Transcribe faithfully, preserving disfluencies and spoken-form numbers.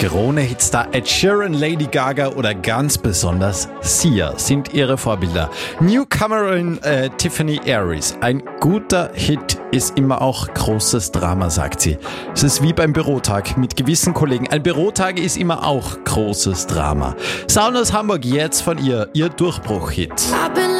Krone-Hitstar Ed Sheeran, Lady Gaga oder ganz besonders Sia sind ihre Vorbilder. Newcomerin äh, Tiffany Aries. Ein guter Hit ist immer auch großes Drama, sagt sie. Es ist wie beim Bürotag mit gewissen Kollegen. Ein Bürotag ist immer auch großes Drama. Sound aus Hamburg jetzt von ihr, ihr Durchbruch-Hit. I've been